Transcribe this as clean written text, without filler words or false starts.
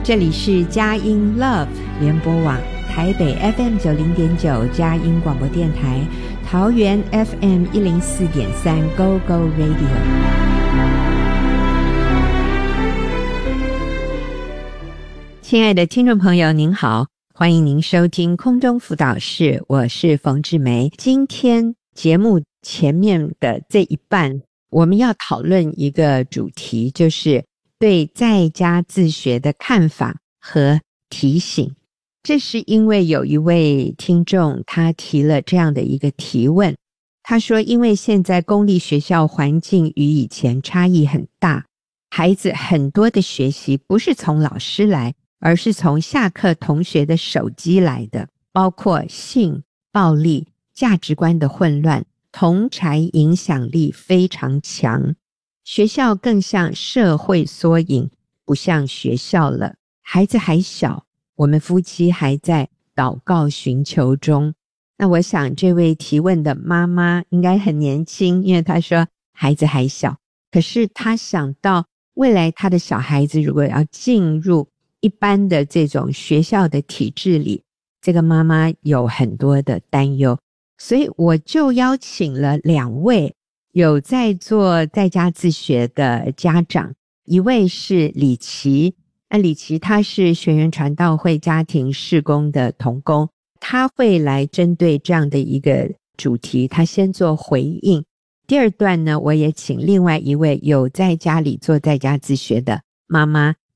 这里是佳音 Love 联播网，台北 FM90.9 佳音广播电台，桃园 FM104.3 Go Go Radio。 亲爱的听众朋友您好，欢迎您收听空中辅导室，我是冯志梅。今天节目前面的这一半，我们要讨论一个主题，就是对在家自学的看法和提醒。这是因为有一位听众他提了这样的一个提问，他说因为现在公立学校环境与以前差异很大，孩子很多的学习不是从老师来，而是从下课同学的手机来的，包括性、暴力、价值观的混乱，同侪影响力非常强。学校更像社会缩影，不像学校了。孩子还小，我们夫妻还在祷告寻求中。那我想这位提问的妈妈应该很年轻，因为她说孩子还小，可是她想到未来她的小孩子如果要进入一般的这种学校的体制里，这个妈妈有很多的担忧。所以我就邀请了两位有在做在家自学的家长，一位是李琦，李琦他是学园传道会家庭事工的同工，他会来针对这样的一个主题，他先做回应。第二段呢，我也请另外一位有在家里做在家自学的妈妈